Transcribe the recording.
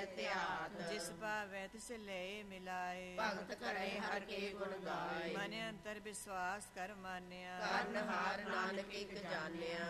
ਧਿਆਤ। ਜਿਸ ਭਾਵੈ ਤਿਸ ਲਏ ਮਿਲਾਏ, ਭਗਤ ਕਰੇ ਹਰ ਕੇ ਗੁਣ ਗਾਏ। ਮਨ ਅੰਤਰ ਵਿਸ਼ਵਾਸ ਕਰ ਮਾਨਿਆ, ਕਰਨ ਹਾਰ ਨਾਨਕ ਇਕ ਜਾਣਿਆ।